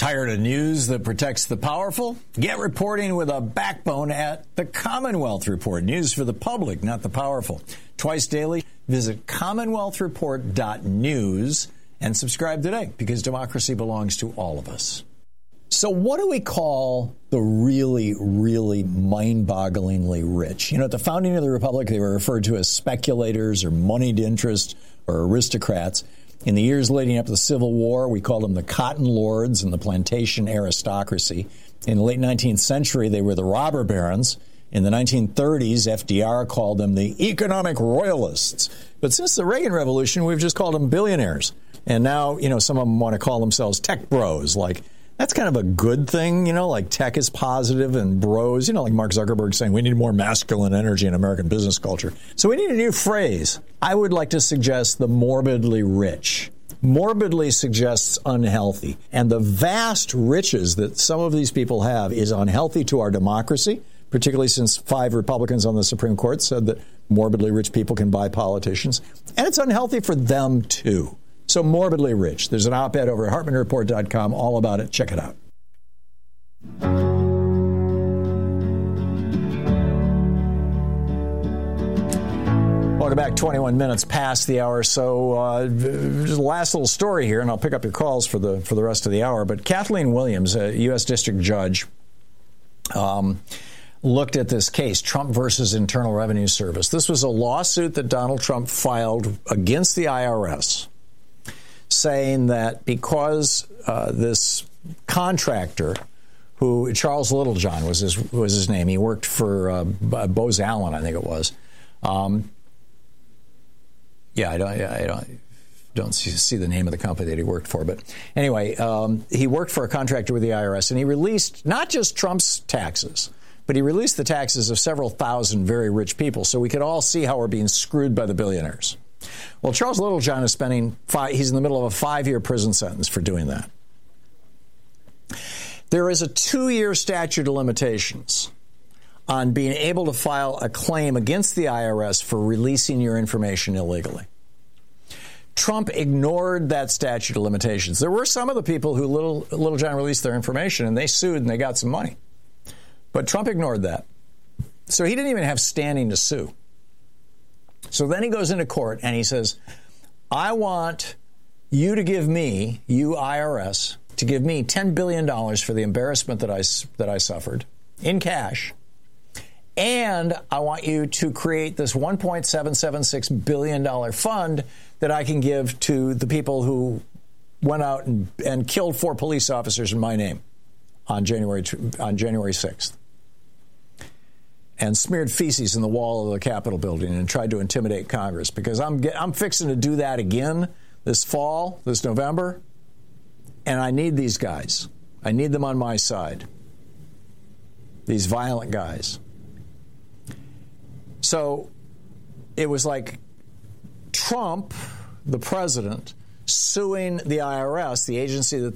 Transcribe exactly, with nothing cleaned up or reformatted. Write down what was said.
Tired of news that protects the powerful? Get reporting with a backbone at the Commonwealth Report. News for the public, not the powerful. Twice daily, visit commonwealth report dot news and subscribe today, because democracy belongs to all of us. So what do we call the really, really mind-bogglingly rich? You know, at the founding of the Republic, they were referred to as speculators or moneyed interest or aristocrats. In the years leading up to the Civil War, we called them the cotton lords and the plantation aristocracy. In the late nineteenth century, they were the robber barons. In the nineteen thirties, F D R called them the economic royalists. But since the Reagan Revolution, we've just called them billionaires. And now, you know, some of them want to call themselves tech bros. Like, that's kind of a good thing, you know, like tech is positive and bros, you know, like Mark Zuckerberg saying we need more masculine energy in American business culture. So we need a new phrase. I would like to suggest the morbidly rich. Morbidly suggests unhealthy. And the vast riches that some of these people have is unhealthy to our democracy, particularly since five Republicans on the Supreme Court said that morbidly rich people can buy politicians. And it's unhealthy for them, too. So morbidly rich. There's an op-ed over at Hartman Report dot com all about it. Check it out. Welcome back. twenty-one minutes past the hour. So uh, just a last little story here, and I'll pick up your calls for the for the rest of the hour. But Kathleen Williams, a U S district judge, um, looked at this case, Trump versus Internal Revenue Service. This was a lawsuit that Donald Trump filed against the I R S, saying that because uh, this contractor, who Charles Littlejohn was his was his name, he worked for uh, Bose Allen, I think it was. Um, yeah, I don't, I don't, don't see, see the name of the company that he worked for, but anyway, um, he worked for a contractor with the I R S, and he released not just Trump's taxes, but he released the taxes of several thousand very rich people, so we could all see how we're being screwed by the billionaires. Well, Charles Littlejohn is spending five, he's in the middle of a five-year prison sentence for doing that. There is a two-year statute of limitations on being able to file a claim against the I R S for releasing your information illegally. Trump ignored that statute of limitations. There were some of the people who Little, Littlejohn released their information, and they sued and they got some money. But Trump ignored that. So he didn't even have standing to sue. So then he goes into court and he says, I want you to give me, you I R S, to give me ten billion dollars for the embarrassment that I, that I suffered in cash. And I want you to create this one point seven seven six billion dollars fund that I can give to the people who went out and, and killed four police officers in my name on January on January sixth. And smeared feces in the wall of the Capitol building and tried to intimidate Congress, because I'm get, I'm fixing to do that again this fall, this November, and I need these guys. I need them on my side. These violent guys. So it was like Trump, the president, suing the I R S, the agency that